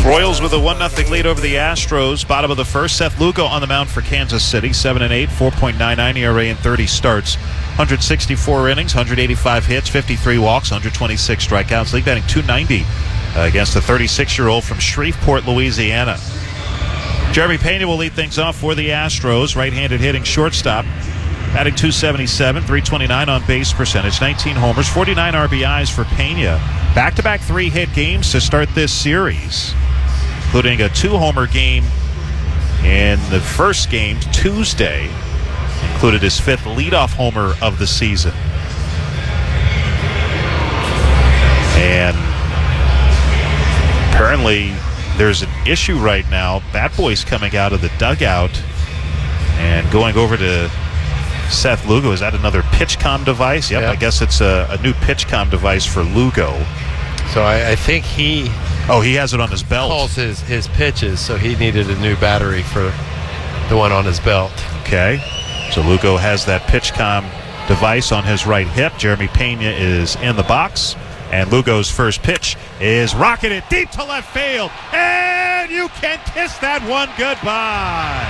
Royals with a 1-0 lead over the Astros. Bottom of the first, Seth Lugo on the mound for Kansas City. 7-8, 4.99 ERA in 30 starts. 164 innings, 185 hits, 53 walks, 126 strikeouts. League batting .290 against the 36-year-old from Shreveport, Louisiana. Jeremy Pena will lead things off for the Astros. Right-handed hitting shortstop. Batting .277, 329 on base percentage, 19 homers, 49 RBIs for Pena. Back-to-back 3-hit games to start this series, including a 2-homer game in the first game Tuesday. Included his 5th leadoff homer of the season. And apparently there's an issue right now. Bat Boy's coming out of the dugout and going over to Seth Lugo. Is that another PitchCom device? Yep. I guess it's a new PitchCom device for Lugo. So I think he has it on his belt. Calls his pitches, so he needed a new battery for the one on his belt. Okay. So Lugo has that PitchCom device on his right hip. Jeremy Pena is in the box. And Lugo's first pitch is rocketed deep to left field. And you can kiss that one goodbye.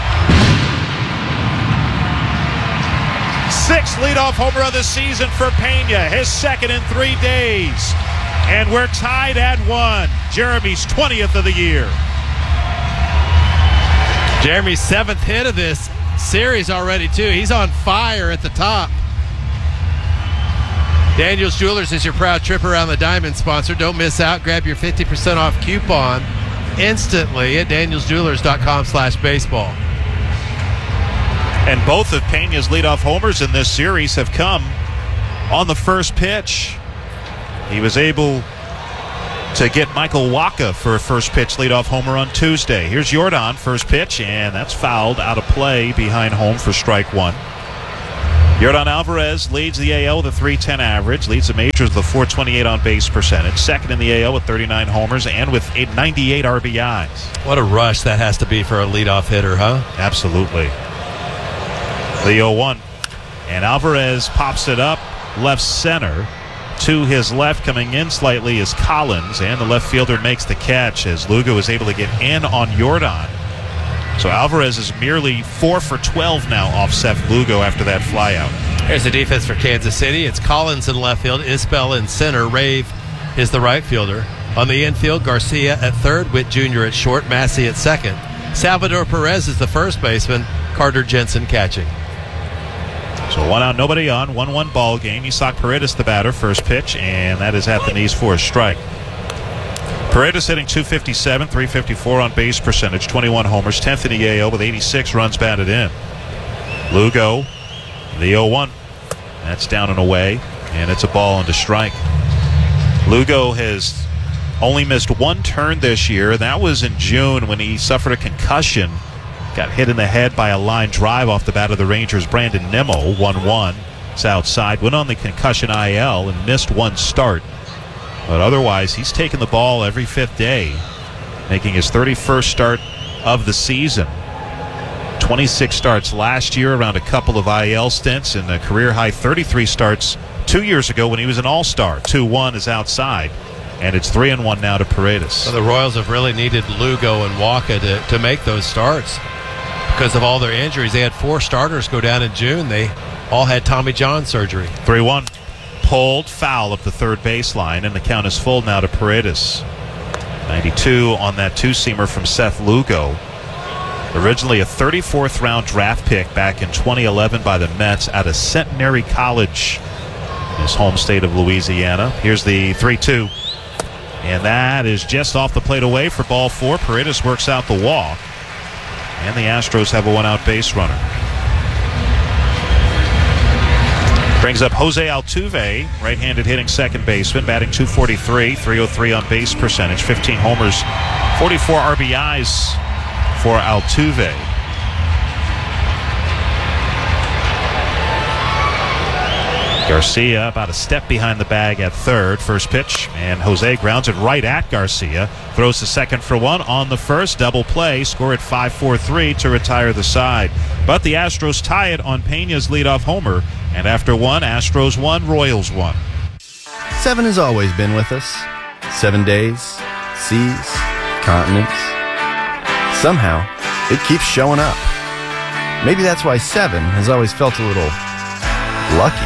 6th leadoff homer of the season for Pena. His 2nd in 3 days. And we're tied at 1. Jeremy's 20th of the year. Jeremy's 7th hit of this series already, too. He's on fire at the top. Daniels Jewelers is your proud trip around the diamond sponsor. Don't miss out. Grab your 50% off coupon instantly at danielsjewelers.com/baseball. And both of Pena's leadoff homers in this series have come on the first pitch. He was able to get Michael Wacha for a first pitch leadoff homer on Tuesday. Here's Jordan, first pitch, and that's fouled out of play behind home for strike 1. Jordan Alvarez leads the AL with a .310 average, leads the majors with a .428 on base percentage, 2nd in the AL with 39 homers and with 98 RBIs. What a rush that has to be for a leadoff hitter, huh? Absolutely. The 0-1, and Alvarez pops it up left center. To his left, coming in slightly, is Collins, and the left fielder makes the catch as Lugo is able to get in on Jordan. So Alvarez is merely 4 for 12 now off Seth Lugo after that flyout. Here's the defense for Kansas City. It's Collins in left field, Isbell in center, Rave is the right fielder. On the infield, Garcia at third, Witt Jr. at short, Massey at second. Salvador Perez is the first baseman, Carter Jensen catching. So 1 out, nobody on, 1-1 ball game. Isaac Paredes the batter, first pitch, and that is at the knees for a strike. Paredes hitting .257, .354 on base percentage, 21 homers, 10th in the AL with 86 runs batted in. Lugo, the 0-1. That's down and away, and it's a ball into strike. Lugo has only missed 1 turn this year. That was in June when he suffered a concussion. Got hit in the head by a line drive off the bat of the Rangers' Brandon Nimmo, 1-1. It's outside, went on the concussion IL and missed 1 start. But otherwise, he's taken the ball every 5th day, making his 31st start of the season. 26 starts last year, around a couple of IL stints, and a career-high 33 starts 2 years ago when he was an all-star. 2-1 is outside, and it's 3-1 now to Paredes. So the Royals have really needed Lugo and Wacha to make those starts because of all their injuries. They had 4 starters go down in June. They all had Tommy John surgery. 3-1. Pulled, foul up the third baseline, and the count is full now to Paredes. 92 on that 2-seamer from Seth Lugo. Originally a 34th round draft pick back in 2011 by the Mets out of Centenary College, his home state of Louisiana. Here's the 3-2. And that is just off the plate away for ball 4. Paredes works out the walk. And the Astros have a 1-out base runner. Brings up Jose Altuve, right-handed hitting second baseman, batting .243, .303 on base percentage, 15 homers, 44 RBIs for Altuve. Garcia about a step behind the bag at third. First pitch, and Jose grounds it right at Garcia. Throws the second for 1 on the first. Double play. Score at 5-4-3 to retire the side. But the Astros tie it on Pena's leadoff homer. And after 1, Astros 1, Royals 1. 7 has always been with us. 7 days, seas, continents. Somehow, it keeps showing up. Maybe that's why 7 has always felt a little lucky.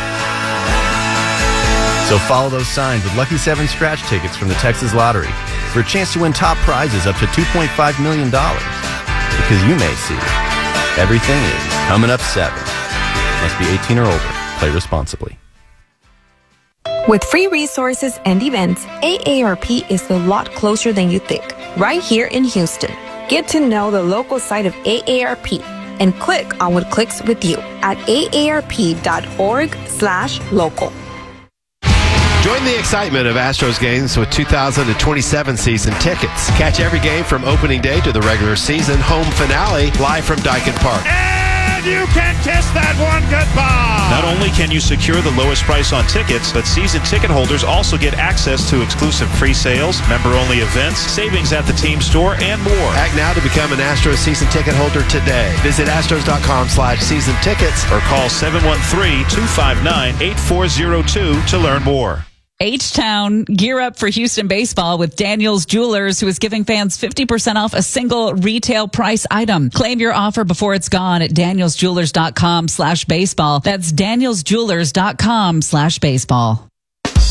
So follow those signs with Lucky 7 scratch tickets from the Texas Lottery for a chance to win top prizes up to $2.5 million. Because you may see, everything is coming up 7. Must be 18 or older. Play responsibly. With free resources and events, AARP is a lot closer than you think. Right here in Houston. Get to know the local side of AARP and click on what clicks with you at aarp.org/local. Join the excitement of Astros games with 2027 season tickets. Catch every game from opening day to the regular season home finale live from Dyken Park. And you can kiss that one goodbye. Not only can you secure the lowest price on tickets, but season ticket holders also get access to exclusive free sales, member-only events, savings at the team store, and more. Act now to become an Astros season ticket holder today. Visit astros.com/season tickets or call 713-259-8402 to learn more. H-Town, gear up for Houston baseball with Daniels Jewelers, who is giving fans 50% off a single retail price item. Claim your offer before it's gone at danielsjewelers.com/baseball. That's danielsjewelers.com/baseball.